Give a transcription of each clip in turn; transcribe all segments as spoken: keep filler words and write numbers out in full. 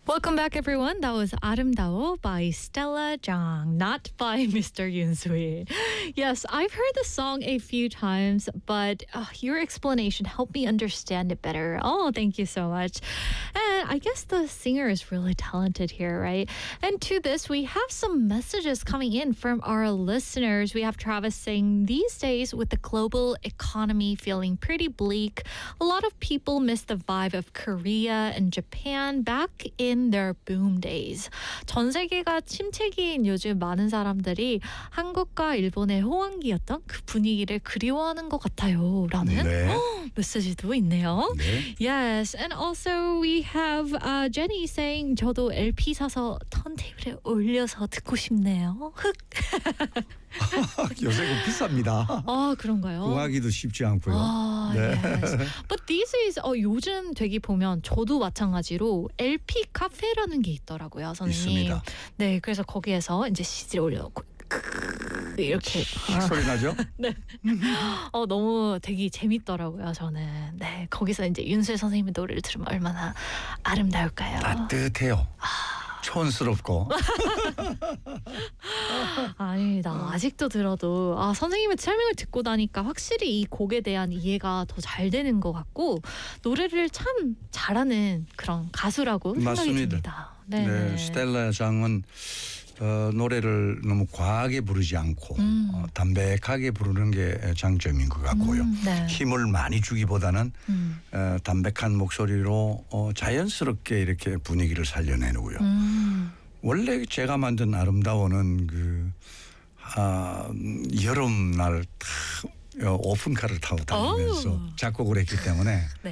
Welcome back, everyone. That was 아름다워 by Stella Jang, not by Mister Yoon Soo-hee. Yes, I've heard the song a few times, but uh, your explanation helped me understand it better. Oh, thank you so much. And I guess the singer is really talented here, right? And to this, we have some messages coming in from our listeners. We have Travis saying, these days, with the global economy feeling pretty bleak, a lot of people miss the vibe of Korea and Japan back in their boom days. 전 세계가 침체기인 요즘 많은 사람들이 한국과 일본의 호황기였던 그 분위기를 그리워하는 것 같아요. 라는 네. 메시지도 있네요. 네. Yes, and also we have uh, Jenny saying 저도 엘피 사서 턴테이블에 올려서 듣고 싶네요. 흑. 요새 그 비쌉니다. 아, 그런가요? 구하기도 쉽지 않고요. 아, 네. yes. But these days, 어, 요즘 되게 보면 저도 마찬가지로 엘피 카페라는 게 있더라고요, 선생님. 있습니다. 네, 그래서 거기에서 이제 씨디를 올려놓고 이렇게 소리 나죠? 네. 어, 너무 되게 재밌더라고요, 저는. 네, 거기서 이제 윤수혜 선생님의 노래를 들으면 얼마나 아름다울까요? 따뜻해요. 촌스럽고. 아닙니다. 아직도 들어도 아, 선생님의 설명을 듣고 나니까 확실히 이 곡에 대한 이해가 더 잘 되는 것 같고 노래를 참 잘하는 그런 가수라고 생각이 맞습니다. 듭니다. 네. 네, 스텔라 장은 어, 노래를 너무 과하게 부르지 않고 음. 어, 담백하게 부르는 게 장점인 것 같고요. 음, 네. 힘을 많이 주기보다는 음. 어, 담백한 목소리로 어, 자연스럽게 이렇게 분위기를 살려내고요. 음. 원래 제가 만든 아름다워는 그 아, 여름날 탁 오픈카를 타고 다니면서 오. 작곡을 했기 때문에 네.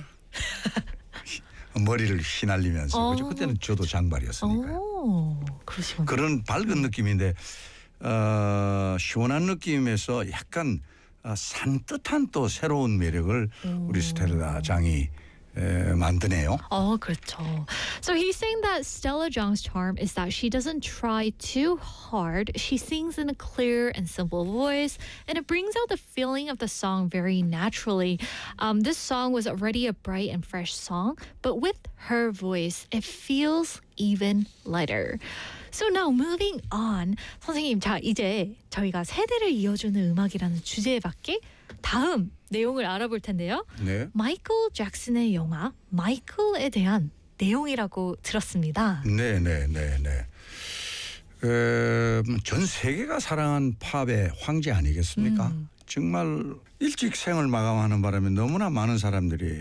머리를 휘날리면서 그죠? 어. 그때는 저도 장발이었으니까요. 오, 그러시군요. 그런 밝은 느낌인데 어, 시원한 느낌에서 약간 어, 산뜻한 또 새로운 매력을 오. 우리 스텔라 장이 에, 만드네요. Oh, 그렇죠. So he's saying that Stella Jang's charm is that she doesn't try too hard. She sings in a clear and simple voice, and it brings out the feeling of the song very naturally. Um, this song was already a bright and fresh song, but with her voice, it feels even lighter. So now moving on. 선생님, 자 이제 저희가 세대를 이어주는 음악이라는 주제에 맞게 다음 내용을 알아볼 텐데요. 네. 마이클 잭슨의 영화 마이클에 대한 내용이라고 들었습니다. 네, 네, 네, 네. 에, 전 세계가 사랑한 팝의 황제 아니겠습니까? 음. 정말 일찍 생을 마감하는 바람에 너무나 많은 사람들이